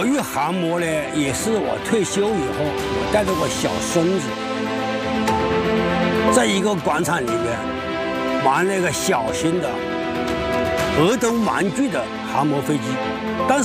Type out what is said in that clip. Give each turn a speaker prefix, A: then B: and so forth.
A: 教育航模呢，也是我退休以后，我带着我小孙子，在一个广场里面玩那个小型的儿童玩具的航模飞机。当时